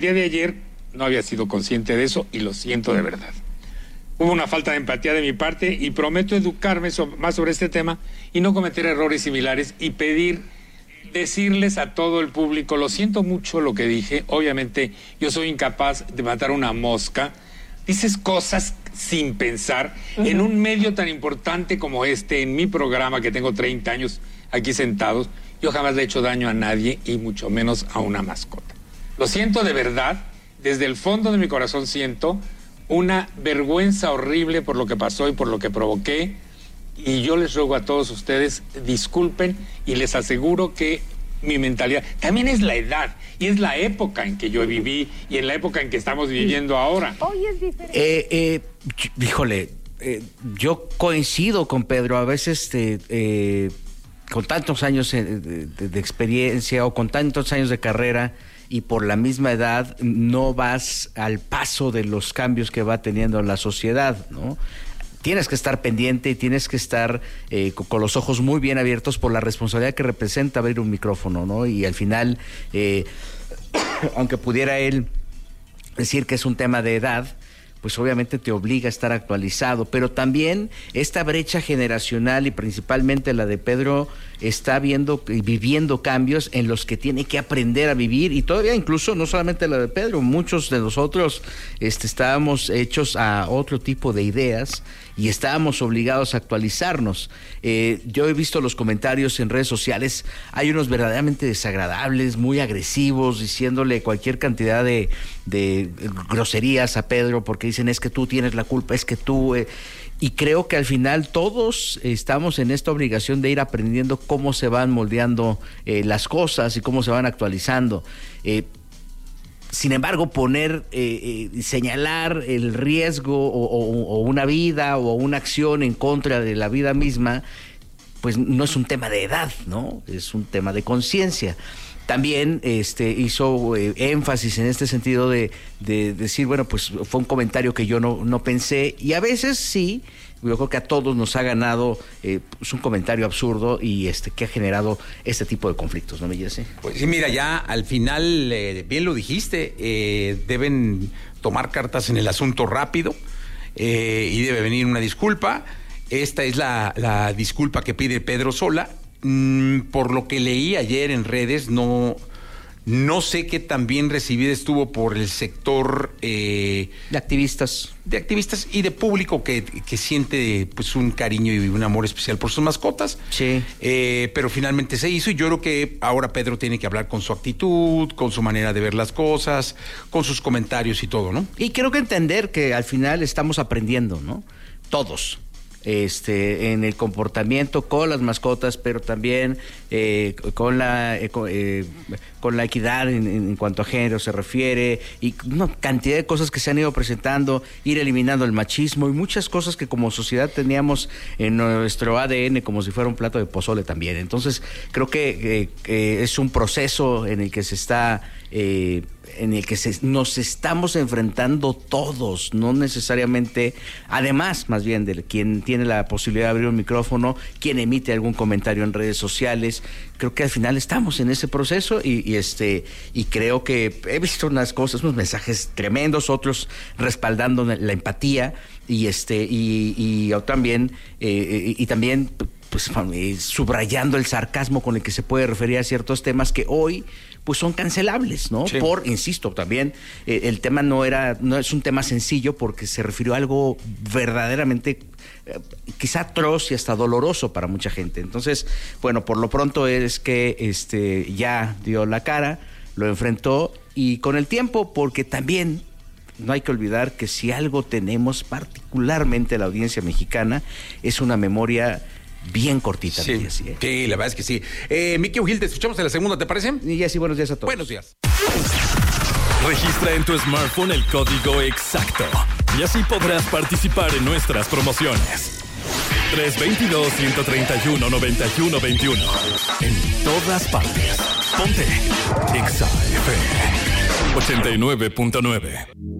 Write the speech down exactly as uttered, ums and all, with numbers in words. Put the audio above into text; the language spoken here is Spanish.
El día de ayer no había sido consciente de eso y lo siento de verdad. Hubo una falta de empatía de mi parte y prometo educarme so- más sobre este tema y no cometer errores similares y pedir, decirles a todo el público, lo siento mucho lo que dije, obviamente yo soy incapaz de matar una mosca, dices cosas sin pensar, uh-huh. En un medio tan importante como este, en mi programa que tengo treinta años aquí sentados, yo jamás le he hecho daño a nadie y mucho menos a una mascota. Lo siento de verdad, desde el fondo de mi corazón siento una vergüenza horrible por lo que pasó y por lo que provoqué, y yo les ruego a todos ustedes, disculpen, y les aseguro que mi mentalidad, también es la edad, y es la época en que yo viví, y en la época en que estamos viviendo ahora. Hoy es diferente. Eh, eh, híjole, eh, yo coincido con Pedro, a veces este, eh, con tantos años de, de, de experiencia o con tantos años de carrera, y por la misma edad no vas al paso de los cambios que va teniendo la sociedad, ¿no? Tienes que estar pendiente y tienes que estar eh, con, con los ojos muy bien abiertos por la responsabilidad que representa abrir un micrófono, ¿no? Y al final, eh, aunque pudiera él decir que es un tema de edad, pues obviamente te obliga a estar actualizado, pero también esta brecha generacional y principalmente la de Pedro está viendo y viviendo cambios en los que tiene que aprender a vivir, y todavía incluso no solamente la de Pedro, muchos de nosotros este, estábamos hechos a otro tipo de ideas y estábamos obligados a actualizarnos. Eh, yo he visto los comentarios en redes sociales, hay unos verdaderamente desagradables, muy agresivos, diciéndole cualquier cantidad de, de groserías a Pedro porque dicen es que tú tienes la culpa, es que tú... Eh, y creo que al final todos estamos en esta obligación de ir aprendiendo cómo se van moldeando eh, las cosas y cómo se van actualizando. Eh, Sin embargo, poner, eh, eh, señalar el riesgo o, o, o una vida o una acción en contra de la vida misma, pues no es un tema de edad, ¿no? Es un tema de conciencia. También este, hizo eh, énfasis en este sentido de, de decir, bueno, pues fue un comentario que yo no, no pensé, y a veces sí, yo creo que a todos nos ha ganado eh, pues un comentario absurdo y este que ha generado este tipo de conflictos, ¿no me Jesse? Pues sí, mira, ya al final, eh, bien lo dijiste, eh, deben tomar cartas en el asunto rápido eh, y debe venir una disculpa. Esta es la, la disculpa que pide Pedro Sola. Mm, por lo que leí ayer en redes, no... No sé qué tan bien recibida estuvo por el sector eh, de activistas, de activistas y de público que, que siente pues un cariño y un amor especial por sus mascotas. Sí. Eh, pero finalmente se hizo, y yo creo que ahora Pedro tiene que hablar con su actitud, con su manera de ver las cosas, con sus comentarios y todo, ¿no? Y creo que entender que al final estamos aprendiendo, ¿no? Todos. Este, en el comportamiento con las mascotas, pero también eh, con la eh, con, eh, con la equidad en, en cuanto a género se refiere, y una cantidad de cosas que se han ido presentando, ir eliminando el machismo y muchas cosas que como sociedad teníamos en nuestro A D N como si fuera un plato de pozole también. Entonces creo que, eh, que es un proceso en el que se está eh, en el que se, nos estamos enfrentando todos, no necesariamente, además más bien de quien tiene la posibilidad de abrir un micrófono, quien emite algún comentario en redes sociales. Creo que al final estamos en ese proceso y, y este y creo que he visto unas cosas, unos mensajes tremendos, otros respaldando la empatía y este y, y también eh, y, y también pues subrayando el sarcasmo con el que se puede referir a ciertos temas que hoy pues son cancelables, ¿no? Sí. Por, insisto, también eh, el tema no era, no es un tema sencillo porque se refirió a algo verdaderamente eh, quizá atroz y hasta doloroso para mucha gente. Entonces, bueno, por lo pronto es que este ya dio la cara, lo enfrentó, y con el tiempo, porque también no hay que olvidar que si algo tenemos, particularmente la audiencia mexicana, es una memoria bien cortita. Sí, Jessy, ¿eh? Sí, la verdad es que sí. Eh, Miki Ugil, te escuchamos en la segunda, ¿te parece? Y Jessy, buenos días a todos. Buenos días. Registra en tu smartphone el código exacto y así podrás participar en nuestras promociones. tres dos dos, uno tres uno, nueve uno dos uno. En todas partes. Ponte Exa F M ochenta y nueve punto nueve.